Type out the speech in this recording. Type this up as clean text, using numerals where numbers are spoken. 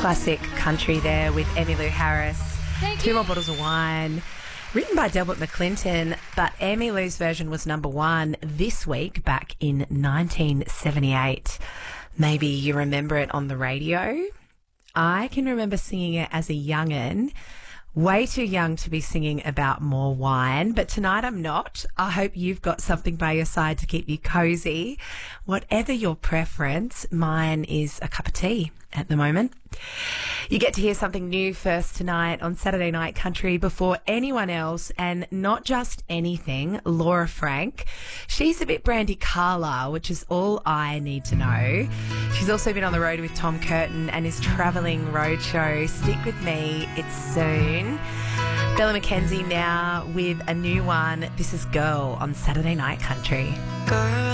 Classic country there with Emmylou Harris. Two More Bottles of Wine. Written by Delbert McClinton, but Emmylou's version was number one this week back in 1978. Maybe you remember it on the radio. I can remember singing it as a young'un. Way too young to be singing about more wine, but tonight I'm not. I hope you've got something by your side to keep you cozy. Whatever your preference, mine is a cup of tea at the moment. You get to hear something new first tonight on Saturday Night Country before anyone else, and not just anything, Laura Frank. She's a bit Brandy Carlisle, which is all I need to know. She's also been on the road with Tom Curtin and his travelling roadshow. Stick with me, it's soon. Bella McKenzie now with a new one. This is Girl on Saturday Night Country. Girl.